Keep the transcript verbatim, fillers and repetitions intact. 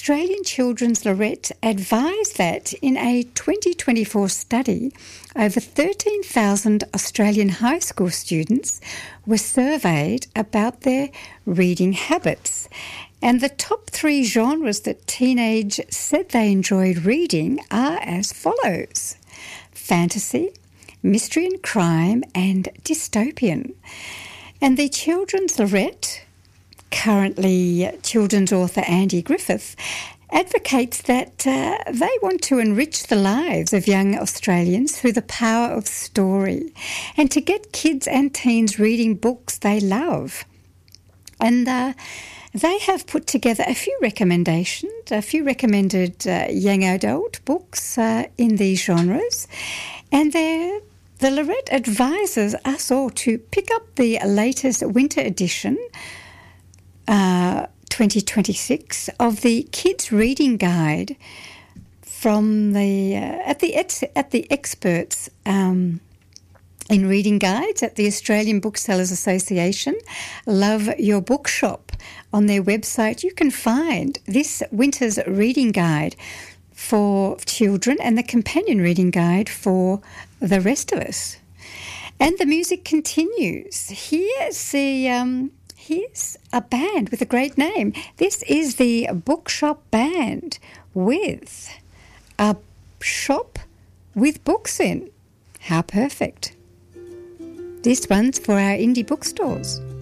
Australian Children's Lorette advised that in a twenty twenty-four study, over thirteen thousand Australian high school students were surveyed about their reading habits. And the top three genres that teenage said they enjoyed reading are as follows: fantasy, mystery and crime, and dystopian. And the Children's Lorette, currently children's author Andy Griffith, advocates that uh, they want to enrich the lives of young Australians through the power of story and to get kids and teens reading books they love. And uh, they have put together a few recommendations, a few recommended uh, young adult books uh, in these genres. And they're The Lorette advises us all to pick up the latest winter edition, uh, twenty twenty-six, of the Kids Reading Guide from the uh, at the at the experts um, in reading guides at the Australian Booksellers Association, Love Your Bookshop. On their website, you can find this winter's reading guide for children and the companion reading guide for the rest of us. And the music continues. Here's the um, here's a band with a great name. This is the Bookshop Band with a shop with books in. How perfect. This one's for our indie bookstores.